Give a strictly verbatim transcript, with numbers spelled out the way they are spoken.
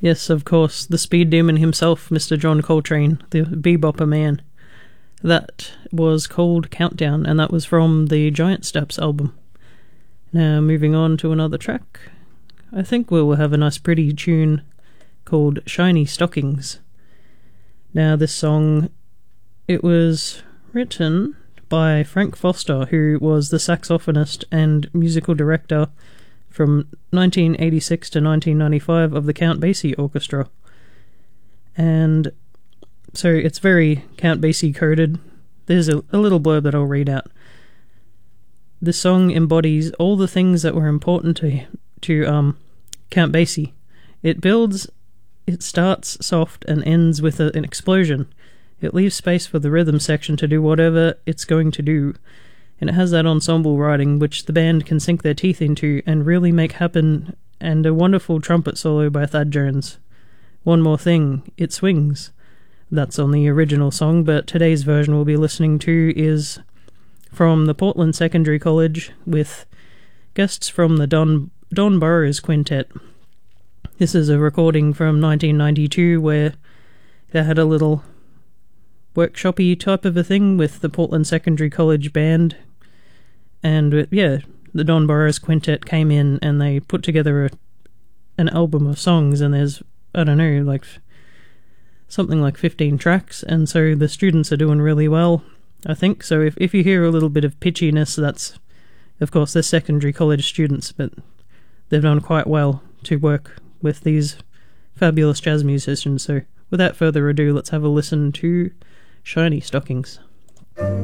Yes, of course, the speed demon himself, Mister John Coltrane, the bebopper man. That was called Countdown, and that was from the Giant Steps album. Now, moving on to another track, I think we'll have a nice pretty tune called Shiny Stockings. Now, this song, it was written by Frank Foster, who was the saxophonist and musical director from nineteen eighty-six to nineteen ninety-five of the Count Basie Orchestra. And so it's very Count Basie coded. There's a, a little blurb that I'll read out. This song embodies all the things that were important to to um, Count Basie. It builds, it starts soft and ends with a, an explosion. It leaves space for the rhythm section to do whatever it's going to do. And it has that ensemble writing which the band can sink their teeth into and really make happen, and a wonderful trumpet solo by Thad Jones. One more thing, it swings. That's on the original song, but today's version we'll be listening to is from the Portland Secondary College with guests from the Don, Don Burrows Quintet. This is a recording from nineteen ninety-two where they had a little workshop-y type of a thing with the Portland Secondary College band, and uh, yeah, the Don Burrows Quintet came in and they put together a, an album of songs, and there's, I don't know, like something like fifteen tracks, and so the students are doing really well, I think. So if, if you hear a little bit of pitchiness, that's, of course, they're secondary college students, but they've done quite well to work with these fabulous jazz musicians. So without further ado, let's have a listen to Shiny Stockings.